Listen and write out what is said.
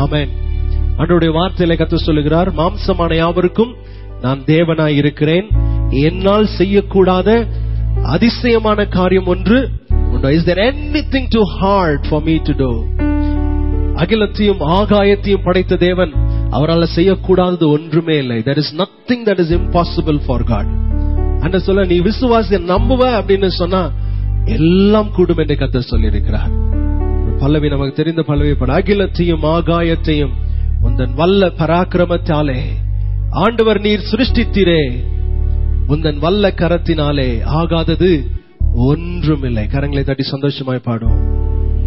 ஆமென். ஆண்டவருடைய வார்த்தையிலே கர்த்தர் சொல்லுகிறார், மாம்சமான யாவருக்கும் நான் தேவனாய் இருக்கிறேன், என்னால் செய்யக்கூடாத அதிசயமான காரியம் ஒன்று உண்டோ? Is there anything too hard for me to do? அகிலத்தையும் ஆகாயத்தையும் படைத்த தேவன், அவரால் செய்யக்கூடாதது ஒன்றுமே இல்லை. There is nothing that is impossible for God. அண்ட சொல்ல, நீ விசுவாசிய நம்புவ அப்படின்னு சொன்னா எல்லாம் கூடும் என்று கர்த்தர் சொல்லி இருக்கிறார். பல்லவி நமக்கு தெரிந்த பல்லவி, அகிலத்தையும் ஆகாயத்தையும் உந்தன் வல்ல பராக்கிரமத்தாலே ஆண்டவர் நீர் சிருஷ்டித்தீரே, உந்தன் வல்ல கரத்தினாலே ஆகாதது ஒன்றுமில்லை. கரங்களை தட்டி சந்தோஷமாய் பாடும்.